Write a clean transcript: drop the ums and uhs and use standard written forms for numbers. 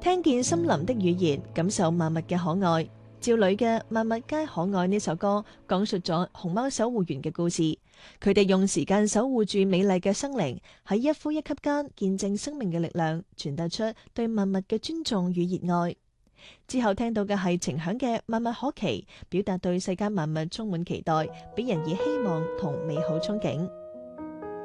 聽見森林的語言，感受萬物嘅可愛。趙雷嘅《萬物皆可愛》呢首歌，講述咗熊貓守護員嘅故事。佢哋用時間守護住美麗嘅生靈，喺一呼一吸間見證生命嘅力量，傳達出對萬物嘅尊重與熱愛。之後聽到嘅係程響嘅《萬物可期》，表達對世間萬物充滿期待，俾人以希望同美好憧憬。